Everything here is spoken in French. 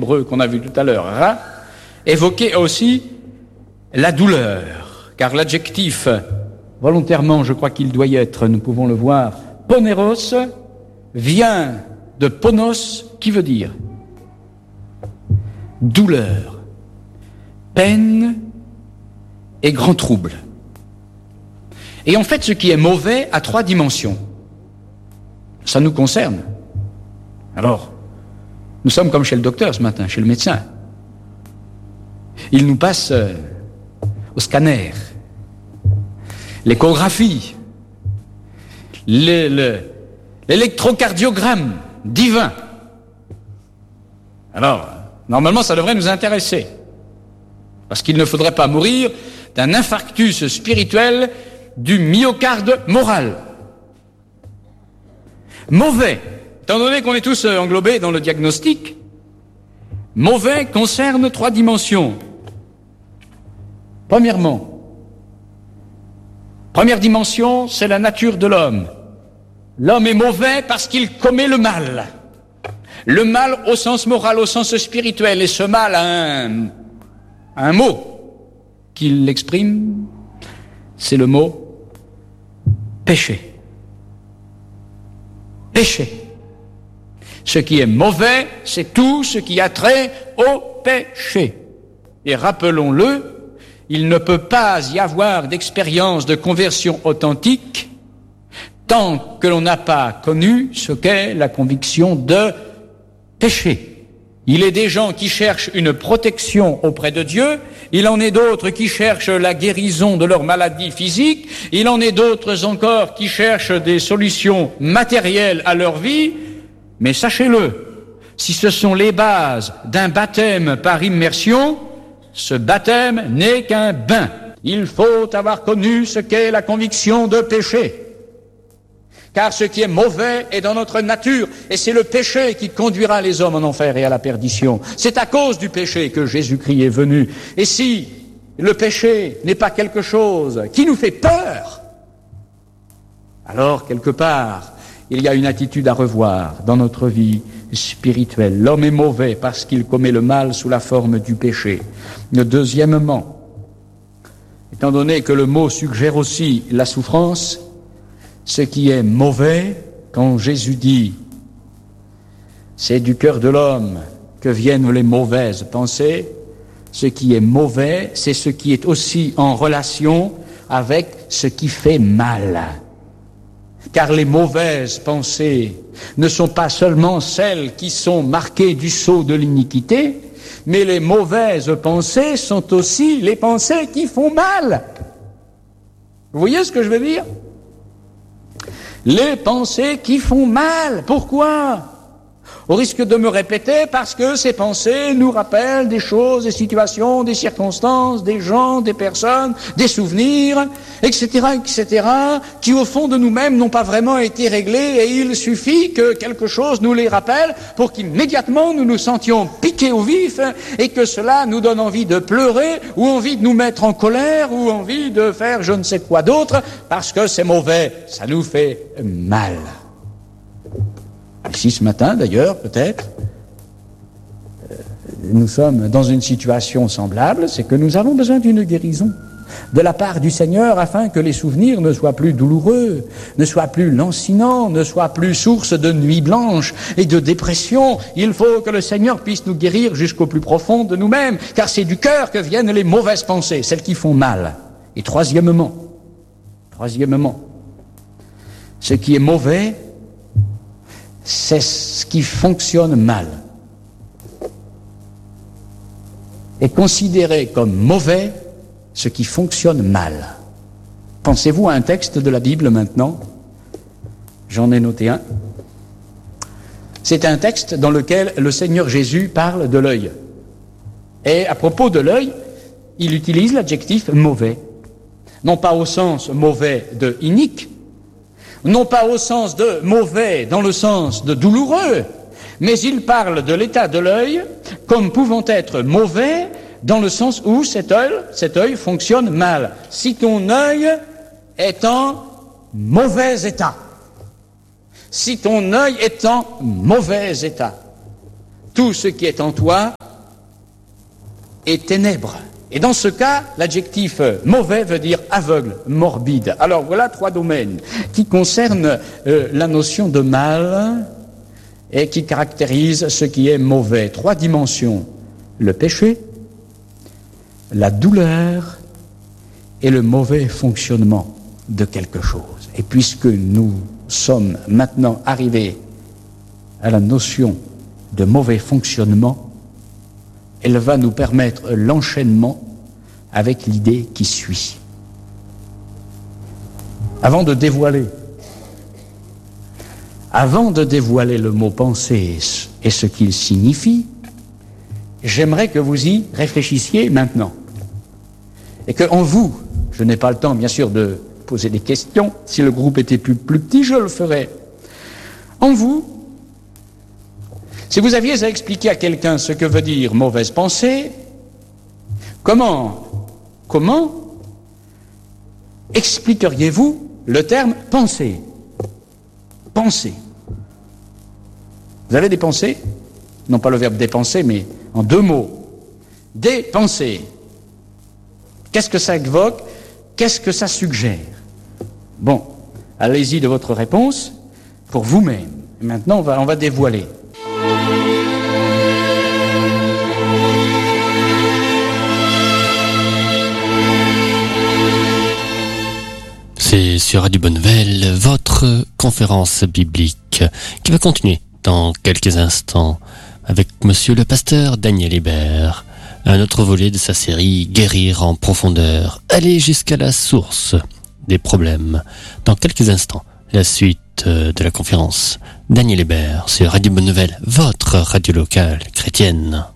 hébreu qu'on a vu tout à l'heure, ra, évoquait aussi la douleur, car l'adjectif, volontairement, je crois qu'il doit y être, nous pouvons le voir, poneros, vient de ponos, qui veut dire douleur, peine et grand trouble. Et en fait, ce qui est mauvais a 3 dimensions. Ça nous concerne. Alors, nous sommes comme chez le docteur ce matin, chez le médecin. Il nous passe au scanner, l'échographie, l'électrocardiogramme divin. Alors, normalement, ça devrait nous intéresser. Parce qu'il ne faudrait pas mourir d'un infarctus spirituel du myocarde moral. Mauvais, étant donné qu'on est tous englobés dans le diagnostic, mauvais concerne 3 dimensions. Première dimension, c'est la nature de l'homme. L'homme est mauvais parce qu'il commet le mal. Le mal au sens moral, au sens spirituel. Et ce mal a un mot qui l'exprime, c'est le mot péché. Péché. Ce qui est mauvais, c'est tout ce qui a trait au péché. Et rappelons-le, il ne peut pas y avoir d'expérience de conversion authentique tant que l'on n'a pas connu ce qu'est la conviction de péché. Il est des gens qui cherchent une protection auprès de Dieu, il en est d'autres qui cherchent la guérison de leur maladie physique, il en est d'autres encore qui cherchent des solutions matérielles à leur vie, mais sachez-le, si ce sont les bases d'un baptême par immersion, ce baptême n'est qu'un bain. Il faut avoir connu ce qu'est la conviction de péché. Car ce qui est mauvais est dans notre nature, et c'est le péché qui conduira les hommes en enfer et à la perdition. C'est à cause du péché que Jésus-Christ est venu. Et si le péché n'est pas quelque chose qui nous fait peur, alors quelque part, il y a une attitude à revoir dans notre vie spirituelle. L'homme est mauvais parce qu'il commet le mal sous la forme du péché. Deuxièmement, étant donné que le mot suggère aussi la souffrance, ce qui est mauvais, quand Jésus dit « c'est du cœur de l'homme que viennent les mauvaises pensées », ce qui est mauvais, c'est ce qui est aussi en relation avec ce qui fait mal. Car les mauvaises pensées ne sont pas seulement celles qui sont marquées du sceau de l'iniquité, mais les mauvaises pensées sont aussi les pensées qui font mal. Vous voyez ce que je veux dire ? Les pensées qui font mal. Pourquoi ? Au risque de me répéter, parce que ces pensées nous rappellent des choses, des situations, des circonstances, des gens, des personnes, des souvenirs, etc., qui au fond de nous-mêmes n'ont pas vraiment été réglés, et il suffit que quelque chose nous les rappelle pour qu'immédiatement nous nous sentions piqués au vif, et que cela nous donne envie de pleurer, ou envie de nous mettre en colère, ou envie de faire je ne sais quoi d'autre, parce que c'est mauvais, ça nous fait mal. Ici ce matin, d'ailleurs, peut-être, nous sommes dans une situation semblable, c'est que nous avons besoin d'une guérison de la part du Seigneur afin que les souvenirs ne soient plus douloureux, ne soient plus lancinants, ne soient plus source de nuits blanches et de dépression. Il faut que le Seigneur puisse nous guérir jusqu'au plus profond de nous-mêmes, car c'est du cœur que viennent les mauvaises pensées, celles qui font mal. Et troisièmement, ce qui est mauvais, c'est ce qui fonctionne mal. Et considérer comme mauvais ce qui fonctionne mal. Pensez-vous à un texte de la Bible maintenant ? J'en ai noté un. C'est un texte dans lequel le Seigneur Jésus parle de l'œil. Et à propos de l'œil, il utilise l'adjectif mauvais. Non pas au sens mauvais de inique, non pas au sens de mauvais dans le sens de douloureux, mais il parle de l'état de l'œil comme pouvant être mauvais dans le sens où cet œil fonctionne mal. Si ton œil est en mauvais état, tout ce qui est en toi est ténèbres. Et dans ce cas, l'adjectif mauvais veut dire aveugle, morbide. Alors voilà 3 domaines qui concernent la notion de mal et qui caractérisent ce qui est mauvais. 3 dimensions: le péché, la douleur et le mauvais fonctionnement de quelque chose. Et puisque nous sommes maintenant arrivés à la notion de mauvais fonctionnement, elle va nous permettre l'enchaînement avec l'idée qui suit. Avant de dévoiler le mot pensée et ce qu'il signifie, j'aimerais que vous y réfléchissiez maintenant. Et que en vous, je n'ai pas le temps bien sûr de poser des questions, si le groupe était plus petit, je le ferais. En vous, si vous aviez à expliquer à quelqu'un ce que veut dire mauvaise pensée, comment expliqueriez-vous le terme pensée? Pensée. Vous avez des pensées? Non pas le verbe dépenser, mais en 2 mots. Des pensées. Qu'est-ce que ça évoque? Qu'est-ce que ça suggère? Bon, allez-y de votre réponse pour vous-même. Maintenant, on va dévoiler. C'est sur Radio Bonne Nouvelle, votre conférence biblique qui va continuer dans quelques instants avec monsieur le pasteur Daniel Hébert, un autre volet de sa série Guérir en profondeur, aller jusqu'à la source des problèmes. Dans quelques instants, la suite de la conférence Daniel Hébert sur Radio Bonne Nouvelle, votre radio locale chrétienne.